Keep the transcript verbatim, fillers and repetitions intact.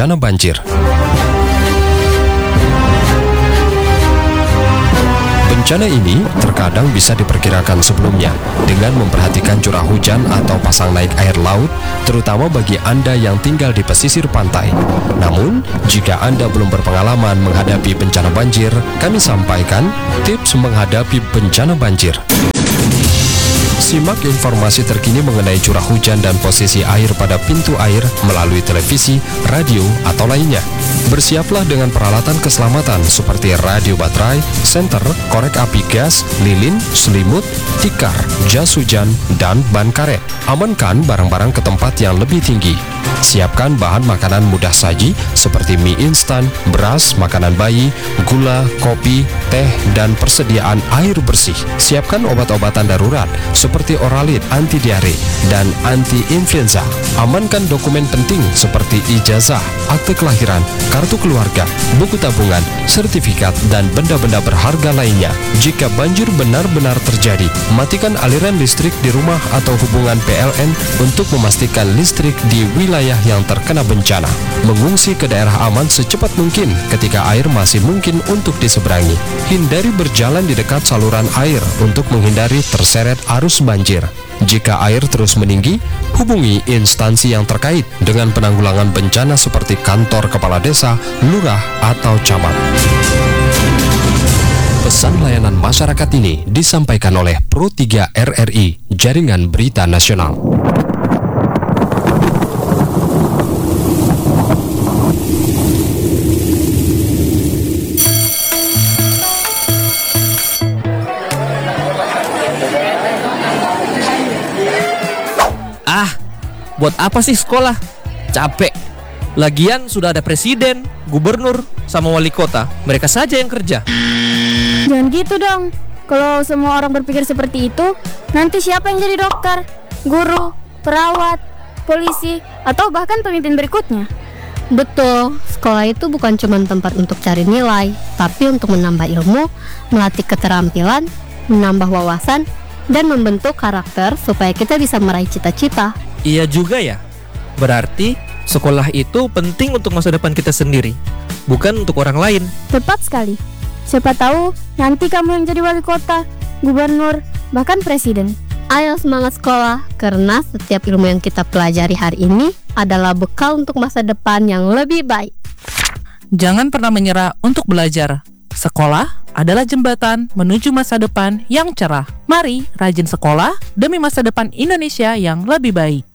bencana banjir. Bencana ini terkadang bisa diperkirakan sebelumnya dengan memperhatikan curah hujan atau pasang naik air laut, terutama bagi Anda yang tinggal di pesisir pantai. Namun, jika Anda belum berpengalaman menghadapi bencana banjir, kami sampaikan tips menghadapi bencana banjir. Simak informasi terkini mengenai curah hujan dan posisi air pada pintu air melalui televisi, radio, atau lainnya. Bersiaplah dengan peralatan keselamatan seperti radio baterai, senter, korek api gas, lilin, selimut, tikar, jas hujan, dan ban karet. Amankan barang-barang ke tempat yang lebih tinggi. Siapkan bahan makanan mudah saji seperti mie instan, beras, makanan bayi, gula, kopi, teh, dan persediaan air bersih. Siapkan obat-obatan darurat seperti Oralit, anti diare, dan anti-influenza. Amankan dokumen penting seperti ijazah, akte kelahiran, kartu keluarga, buku tabungan, sertifikat, dan benda-benda berharga lainnya. Jika banjir benar-benar terjadi, matikan aliran listrik di rumah atau hubungan P L N untuk memastikan listrik di wilayah yang terkena bencana. Mengungsi ke daerah aman secepat mungkin ketika air masih mungkin untuk diseberangi. Hindari berjalan di dekat saluran air untuk menghindari terseret arus banjir. Jika air terus meninggi, hubungi instansi yang terkait dengan penanggulangan bencana seperti kantor kepala desa, lurah, atau camat. Pesan layanan masyarakat ini disampaikan oleh Pro tiga R R I, Jaringan Berita Nasional. Ah, buat apa sih sekolah? Capek. Lagian sudah ada presiden, gubernur, sama wali kota. Mereka saja yang kerja. Jangan gitu dong. Kalau semua orang berpikir seperti itu, nanti siapa yang jadi dokter, guru, perawat, polisi, atau bahkan pemimpin berikutnya? Betul, sekolah itu bukan cuma tempat untuk cari nilai, tapi untuk menambah ilmu, melatih keterampilan, menambah wawasan, dan membentuk karakter supaya kita bisa meraih cita-cita. Iya juga ya. Berarti sekolah itu penting untuk masa depan kita sendiri, bukan untuk orang lain. Tepat sekali. Siapa tahu nanti kamu yang jadi wali kota, gubernur, bahkan presiden. Ayo semangat sekolah, karena setiap ilmu yang kita pelajari hari ini adalah bekal untuk masa depan yang lebih baik. Jangan pernah menyerah untuk belajar. Sekolah adalah jembatan menuju masa depan yang cerah. Mari rajin sekolah demi masa depan Indonesia yang lebih baik.